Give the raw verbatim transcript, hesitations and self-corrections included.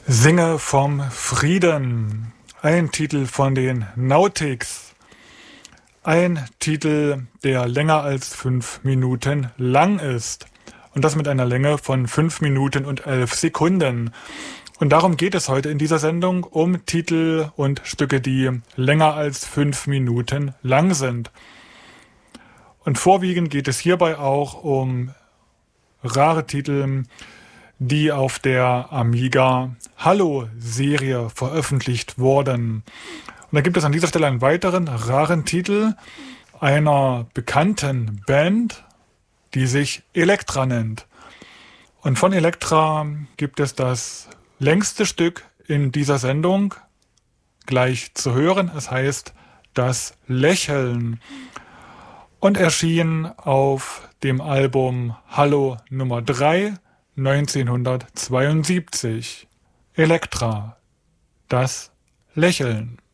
Singe vom Frieden. Ein Titel von den Nautics. Ein Titel, der länger als fünf Minuten lang ist. Und das mit einer Länge von fünf Minuten und elf Sekunden. Und darum geht es heute in dieser Sendung, um Titel und Stücke, die länger als fünf Minuten lang sind. Und vorwiegend geht es hierbei auch um rare Titel, die auf der Amiga Hallo-Serie veröffentlicht wurden. Und da gibt es an dieser Stelle einen weiteren raren Titel einer bekannten Band, die sich Elektra nennt. Und von Elektra gibt es das längste Stück in dieser Sendung gleich zu hören. Es heißt Das Lächeln und erschien auf dem Album Hallo Nummer drei neunzehnhundertzweiundsiebzig. Elektra, das Lächeln.